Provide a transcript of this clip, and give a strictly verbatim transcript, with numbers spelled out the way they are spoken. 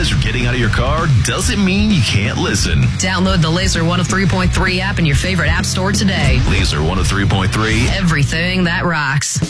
because you're getting out of your car doesn't mean you can't listen. Download the Laser one oh three point three app in your favorite app store today. Laser one oh three point three. Everything that rocks.